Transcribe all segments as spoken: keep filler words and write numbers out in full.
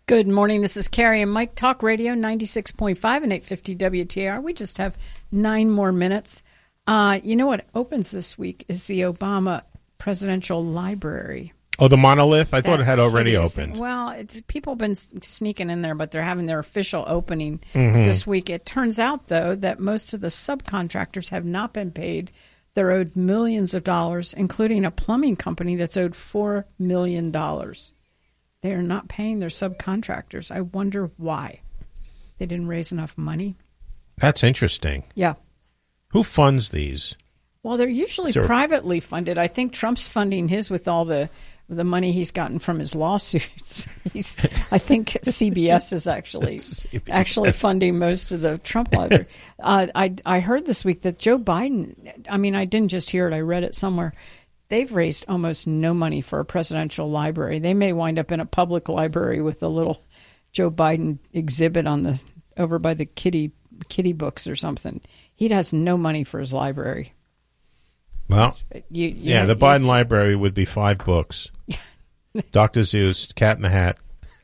Good morning. This is Carrie and Mike, Talk Radio ninety-six point five and eight fifty W T A R. We just have nine more minutes. Uh, you know what opens this week is the Obama Presidential Library. Oh, the monolith? I That thought it had already hideous opened. thing. Well, it's people have been sneaking in there, but they're having their official opening Mm-hmm. this week. It turns out, though, that most of the subcontractors have not been paid. They're owed millions of dollars, including a plumbing company that's owed four million dollars. They are not paying their subcontractors. I wonder why. They didn't raise enough money. That's interesting. Yeah. Who funds these? Well, they're usually Sir. privately funded. I think Trump's funding his with all the the money he's gotten from his lawsuits. He's, I think C B S is actually C B S. actually funding most of the Trump library. uh, I I heard this week that Joe Biden. I mean, I didn't just hear it. I read it somewhere. They've raised almost no money for a presidential library. They may wind up in a public library with a little Joe Biden exhibit on the over by the kitty kitty books or something. He has no money for his library. Well, You, you yeah, know, the Biden it's- library would be five books. Doctor Seuss, Cat in the Hat.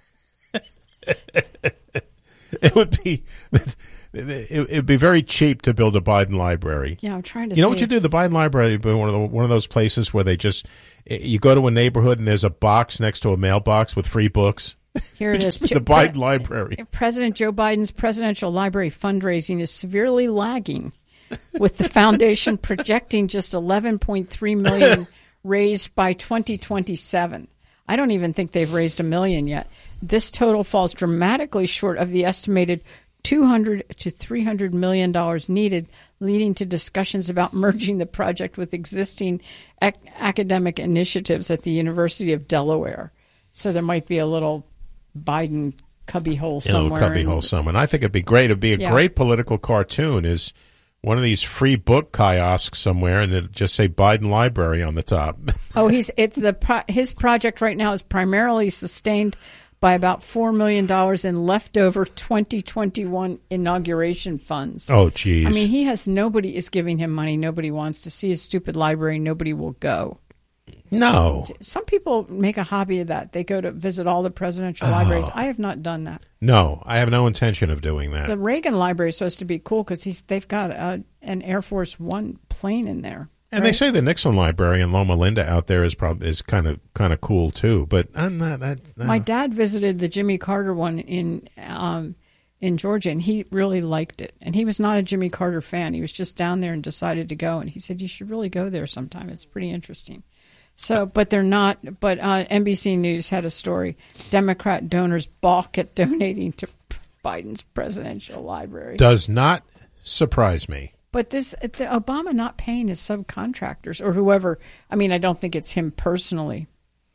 It would be it would be very cheap to build a Biden library. Yeah, I'm trying to. You know see what you it. do? The Biden library would be one of the, one of those places where they just you go to a neighborhood and there's a box next to a mailbox with free books. Here it is. The Biden library. President Joe Biden's presidential library fundraising is severely lagging, with the foundation projecting just eleven point three million dollars raised by twenty twenty-seven. I don't even think they've raised a million yet. This total falls dramatically short of the estimated two hundred to three hundred million dollars needed, leading to discussions about merging the project with existing ac- academic initiatives at the University of Delaware. So there might be a little Biden cubbyhole You know, somewhere. cubbyhole and- somewhere. I think it'd be great. It'd be a Yeah. great political cartoon. Is one of these free book kiosks somewhere, and it'd just say Biden Library on the top. Oh, he's it's the pro, his project right now is primarily sustained by about four million dollars in leftover twenty twenty-one inauguration funds. Oh, geez. I mean, he has nobody is giving him money. Nobody wants to see his stupid library. Nobody will go. No. Some people make a hobby of that. They go to visit all the presidential Oh. libraries. I have not done that. No, I have no intention of doing that. The Reagan Library is supposed to be cool because he's they've got a, an Air Force One plane in there. And right? they say the Nixon Library in Loma Linda out there is probably is kind of kind of cool too. But I'm not. That, uh, My dad visited the Jimmy Carter one in um, in Georgia, and he really liked it. And he was not a Jimmy Carter fan. He was just down there and decided to go. And he said, "You should really go there sometime. It's pretty interesting." So, but they're not. But uh, N B C News had a story: Democrat donors balk at donating to Biden's presidential library. does not surprise me. But this, the Obama not paying his subcontractors or whoever. I mean, I don't think it's him personally.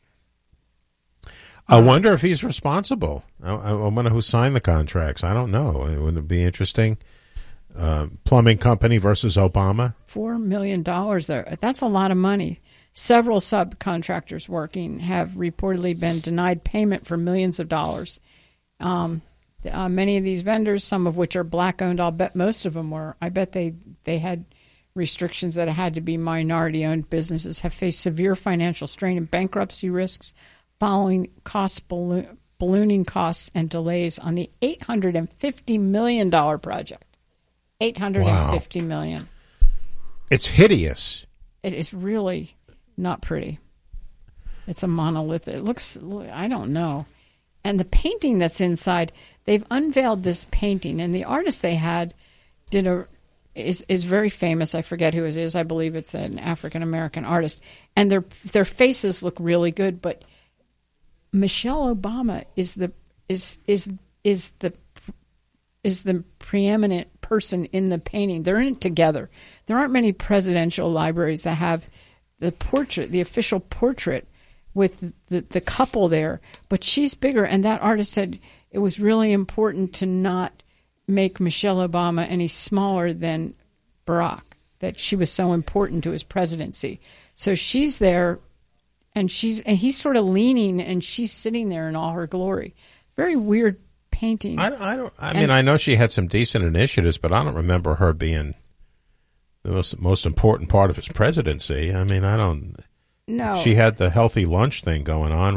I wonder if he's responsible. I, I wonder who signed the contracts. I don't know. Wouldn't it be interesting? Uh, plumbing company versus Obama. Four million dollars there. That's a lot of money. Several subcontractors working have reportedly been denied payment for millions of dollars. Um, uh, many of these vendors, some of which are black-owned, I'll bet most of them were. I bet they, they had restrictions that had to be minority-owned businesses, have faced severe financial strain and bankruptcy risks following cost balloon, ballooning costs and delays on the eight hundred fifty million dollars project. eight hundred fifty million dollars. It's hideous. It is really not pretty. It's a monolith. It looks, I don't know. And the painting that's inside, they've unveiled this painting, and the artist they had did a is is very famous. I forget who it is. I believe it's an African American artist, and their their faces look really good. But Michelle Obama is the is is is the is the preeminent person in the painting. They're in it together. There aren't many presidential libraries that have the portrait, the official portrait, with the, the couple there, but she's bigger. And that artist said it was really important to not make Michelle Obama any smaller than Barack, that she was so important to his presidency. So she's there, and she's and he's sort of leaning, and she's sitting there in all her glory. Very weird painting. I, I don't. I And- mean, I know she had some decent initiatives, but I don't remember her being the most most important part of his presidency. I mean, I don't. No, She had the healthy lunch thing going on, right?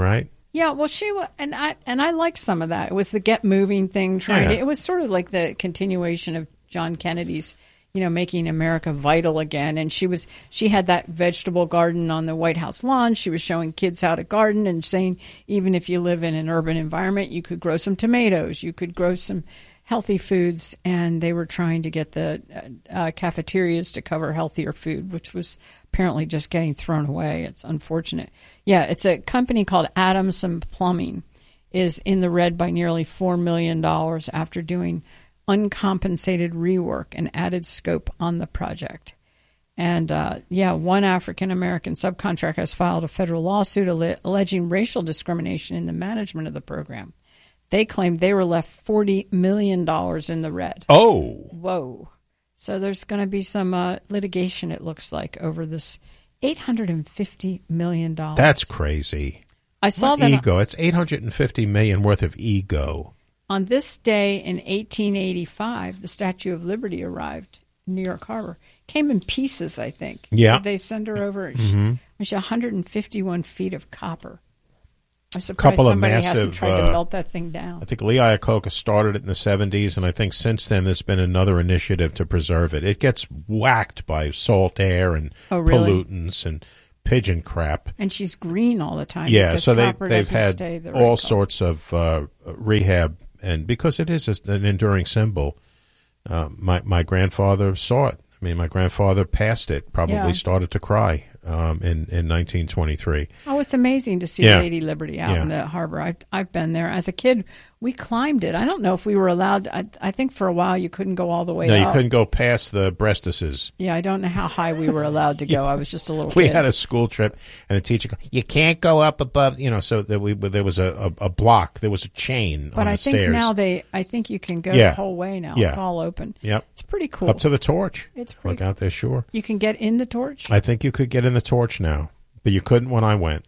Yeah, well, she wa- and I and I liked some of that. It was the get moving thing. Trying Yeah. to, it was sort of like the continuation of John Kennedy's, you know, making America vital again. And she was she had that vegetable garden on the White House lawn. She was showing kids how to garden and saying even if you live in an urban environment, you could grow some tomatoes, you could grow some healthy foods. And they were trying to get the uh, cafeterias to cover healthier food, which was apparently just getting thrown away. It's unfortunate. Yeah, it's a company called Adamson Plumbing is in the red by nearly four million dollars after doing uncompensated rework and added scope on the project. And, uh, yeah, one African-American subcontractor has filed a federal lawsuit alle- alleging racial discrimination in the management of the program. They claimed they were left forty million dollars in the red. Oh. Whoa. So there's going to be some uh, litigation, it looks like, over this eight hundred fifty million dollars. That's crazy. I saw What that ego. It's eight hundred fifty million dollars worth of ego. on this day in eighteen eighty-five, the Statue of Liberty arrived in New York Harbor. Came in pieces, I think. Yeah. Did they send her over? Mm-hmm. She one hundred fifty-one feet of copper. I'm surprised Couple of somebody massive, hasn't tried uh, to melt that thing down. I think Lee Iacocca started it in the seventies, and I think since then there's been another initiative to preserve it. It gets whacked by salt air and Oh, really? pollutants and pigeon crap. And she's green all the time. Yeah, because so they, copper they've doesn't had stay the all right color. sorts of uh, rehab, and because it is an enduring symbol, uh, my, my grandfather saw it. I mean, my grandfather passed it, probably Yeah. started to cry um, in, in nineteen twenty-three. Oh, it's amazing to see Yeah. Lady Liberty out Yeah. in the harbor. I've, I've been there. As a kid, we climbed it. I don't know if we were allowed. I, I think for a while you couldn't go all the way No, up. you couldn't go past the breastises. Yeah, I don't know how high we were allowed to go. I was just a little We kid. had a school trip, and the teacher, go, you can't go up above, you know, so that we there was a, a, a block, there was a chain But on the I think stairs. now they, I think you can go Yeah. the whole way now. Yeah. It's all open. Yep. It's pretty cool. Up to the torch. It's pretty Look out there, sure. You can get in the torch? I think you could get in the torch now, but you couldn't when I went.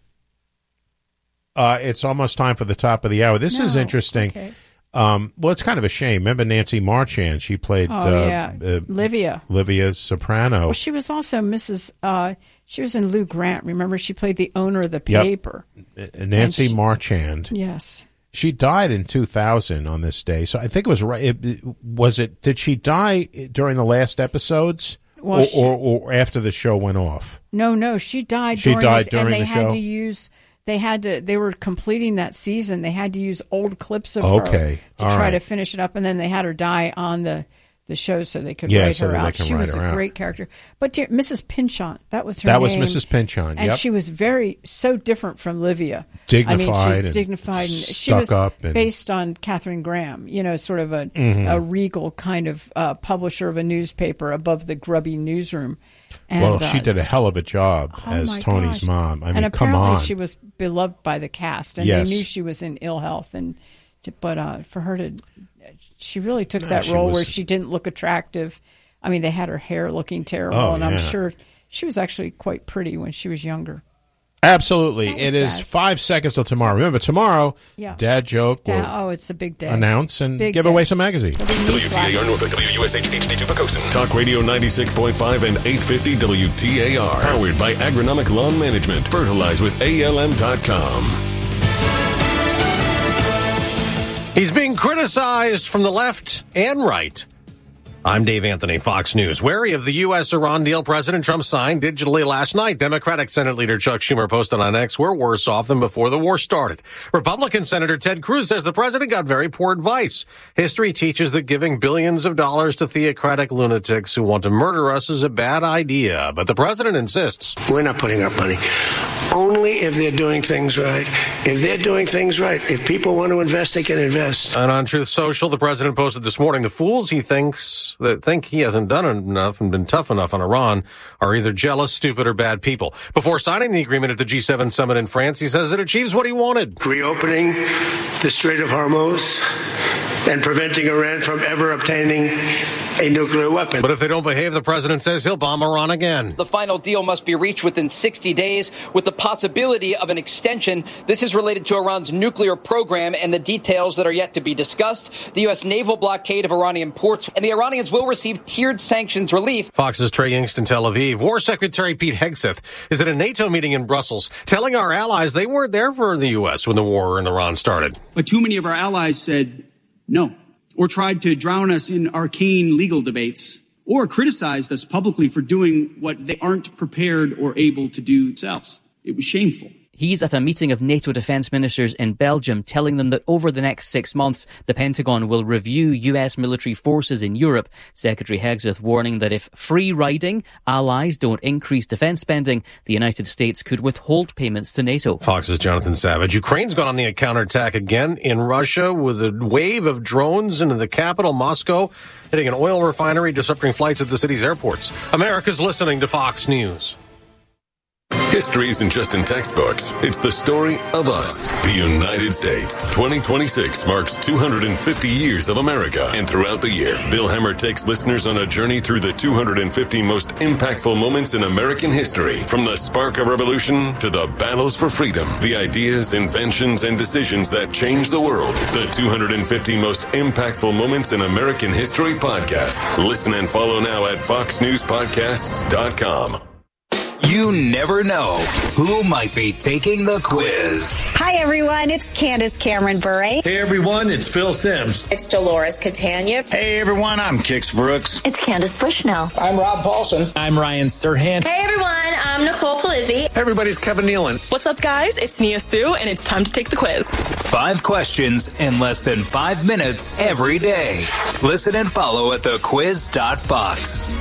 Uh, it's almost time for the top of the hour. This is No. interesting. Okay. Um, well, it's kind of a shame. Remember Nancy Marchand? She played Oh, uh, yeah. uh, Livia. Livia Soprano. Well, she was also Missus Uh, she was in Lou Grant. Remember, she played the owner of the Yep. paper. Uh, Nancy and she- Marchand. Yes. She died in two thousand on this day, so I think it was right. It, it- was it? Did she die during the last episodes, Well, or, she- or, or after the show went off? No, no, she died. She during died this, during and they the had show? to use. They had to. They were completing that season. They had to use old clips of Okay, her to all try right. to finish it up, and then they had her die on the the show so they could Yeah, write so her that they out. can She write was her a out. great character. But dear, Missus Pinchot, that was her That name. was Missus Pinchot. And Yep. she was very so different from Livia. Dignified I mean, she's and dignified, and she stuck was up and- based on Katharine Graham. You know, sort of a, Mm-hmm. a regal kind of uh, publisher of a newspaper above the grubby newsroom. And, Well, she uh, did a hell of a job oh as my Tony's gosh. mom. I mean, and come apparently on. she was beloved by the cast, and Yes. they knew she was in ill health. And to, but uh, for her to, she really took Yeah, that she role was- where she didn't look attractive. I mean, they had her hair looking terrible, Oh, and I'm yeah. sure she was actually quite pretty when she was younger. Absolutely. That was It is sad. five seconds till tomorrow. Remember, tomorrow, Yeah. Dad Joke will Da- oh, it's a big day. announce and Big give day. away some magazines. It'll be me W T A R slapping. Norfolk, W U S H H D two Pocosin. Talk Radio ninety-six point five and eight fifty W T A R. Powered by Agronomic Lawn Management. Fertilize with A L M dot com. He's being criticized from the left and right. I'm Dave Anthony, Fox News. Wary of the U S Iran deal President Trump signed digitally last night, Democratic Senate Leader Chuck Schumer posted on X, we're worse off than before the war started. Republican Senator Ted Cruz says the president got very poor advice. History teaches that giving billions of dollars to theocratic lunatics who want to murder us is a bad idea. But the president insists. We're not putting up money. Only if they're doing things right. If they're doing things right, if people want to invest, they can invest. And on Truth Social, the president posted this morning, the fools he thinks that think he hasn't done enough and been tough enough on Iran are either jealous, stupid, or bad people. Before signing the agreement at the G seven summit in France, he says it achieves what he wanted. Reopening the Strait of Hormuz and preventing Iran from ever obtaining a nuclear weapon. But if they don't behave, the president says he'll bomb Iran again. The final deal must be reached within sixty days with the possibility of an extension. This is related to Iran's nuclear program and the details that are yet to be discussed. The U S naval blockade of Iranian ports, and the Iranians will receive tiered sanctions relief. Fox's Trey Yingst in Tel Aviv. War Secretary Pete Hegseth is at a NATO meeting in Brussels, telling our allies they weren't there for the U S when the war in Iran started. But too many of our allies said no, or tried to drown us in arcane legal debates, or criticized us publicly for doing what they aren't prepared or able to do themselves. It was shameful. He's at a meeting of NATO defence ministers in Belgium, telling them that over the next six months, the Pentagon will review U S military forces in Europe. Secretary Hegseth warning that if free-riding allies don't increase defence spending, the United States could withhold payments to NATO. Fox's Jonathan Savage. Ukraine's gone on the counterattack again in Russia with a wave of drones into the capital, Moscow, hitting an oil refinery, disrupting flights at the city's airports. America's listening to Fox News. History isn't just in textbooks. It's the story of us, the United States. twenty twenty-six marks two hundred fifty years of America. And throughout the year, Bill Hemmer takes listeners on a journey through the two hundred fifty most impactful moments in American history. From the spark of revolution to the battles for freedom, the ideas, inventions, and decisions that changed the world. The two hundred fifty most impactful moments in American history podcast. Listen and follow now at fox news podcasts dot com. You never know who might be taking the quiz. Hi, everyone. It's Candace Cameron Bure. Hey, everyone. It's Phil Sims. It's Dolores Catania. Hey, everyone. I'm Kix Brooks. It's Candace Bushnell. I'm Rob Paulson. I'm Ryan Serhant. Hey, everyone. I'm Nicole Palizzi. Hey, everybody's Kevin Nealon. What's up, guys? It's Nia Sue, and it's time to take the quiz. Five questions in less than five minutes every day. Listen and follow at the quiz dot fox.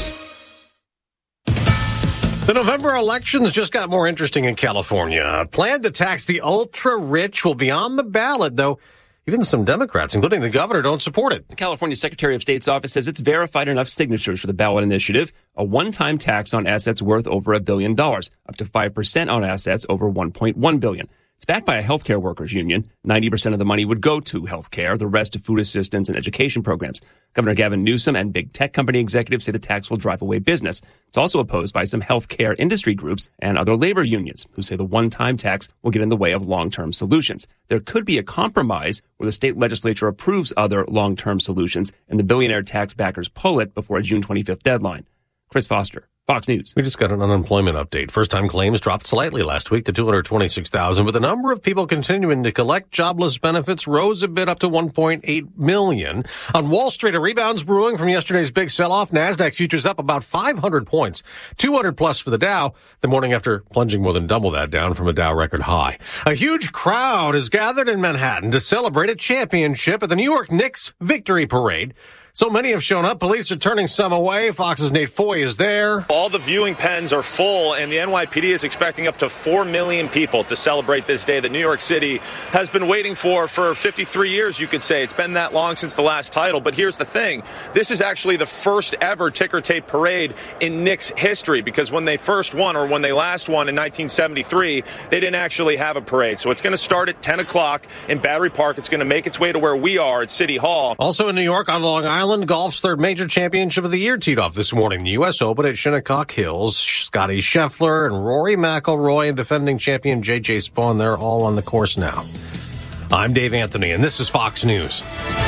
The November elections just got more interesting in California. A plan to tax the ultra-rich will be on the ballot, though even some Democrats, including the governor, don't support it. The California Secretary of State's office says it's verified enough signatures for the ballot initiative, a one-time tax on assets worth over a billion dollars, up to five percent on assets over one point one billion dollars. It's backed by a healthcare workers union. ninety percent of the money would go to healthcare, the rest to food assistance and education programs. Governor Gavin Newsom and big tech company executives say the tax will drive away business. It's also opposed by some healthcare industry groups and other labor unions who say the one-time tax will get in the way of long-term solutions. There could be a compromise where the state legislature approves other long-term solutions and the billionaire tax backers pull it before a June twenty-fifth deadline. Chris Foster, Fox News. We just got an unemployment update. First-time claims dropped slightly last week to two hundred twenty-six thousand, but the number of people continuing to collect jobless benefits rose a bit up to one point eight million. On Wall Street, a rebound's brewing from yesterday's big sell-off. NASDAQ futures up about five hundred points, two hundred plus for the Dow, the morning after plunging more than double that down from a Dow record high. A huge crowd is gathered in Manhattan to celebrate a championship at the New York Knicks Victory Parade. So many have shown up. Police are turning some away. Fox's Nate Foy is there. All the viewing pens are full, and the N Y P D is expecting up to four million people to celebrate this day that New York City has been waiting for for fifty-three years, you could say. It's been that long since the last title. But here's the thing. This is actually the first ever ticker tape parade in Knicks history, because when they first won, or when they last won in nineteen seventy-three, they didn't actually have a parade. So it's going to start at ten o'clock in Battery Park. It's going to make its way to where we are at City Hall. Also in New York, on Long Island, golf's third major championship of the year teed off this morning. The U S Open at Shinnecock Hills. Scotty Scheffler and Rory McIlroy and defending champion J J Spawn, they're all on the course now. I'm Dave Anthony, and this is Fox News.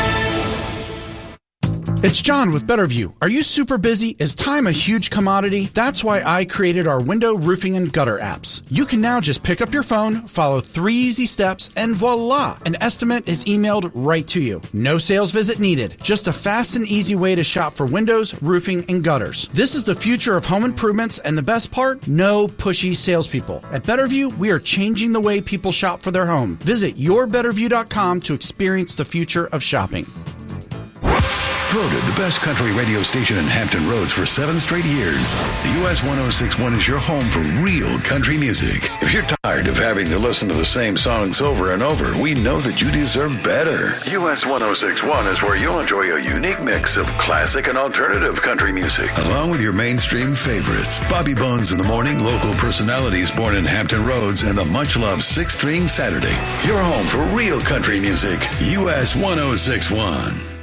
It's John with Betterview. Are you super busy? Is time a huge commodity? That's why I created our window, roofing, and gutter apps. You can now just pick up your phone, follow three easy steps, and voila! An estimate is emailed right to you. No sales visit needed. Just a fast and easy way to shop for windows, roofing, and gutters. This is the future of home improvements, and the best part? No pushy salespeople. At Betterview, we are changing the way people shop for their home. Visit your better view dot com to experience the future of shopping. Voted the best country radio station in Hampton Roads for seven straight years. The U S one oh six point one is your home for real country music. If you're tired of having to listen to the same songs over and over, we know that you deserve better. U S one oh six point one is where you'll enjoy a unique mix of classic and alternative country music, along with your mainstream favorites. Bobby Bones in the morning, local personalities born in Hampton Roads, and the much-loved Six String Saturday. Your home for real country music. U S one oh six point one.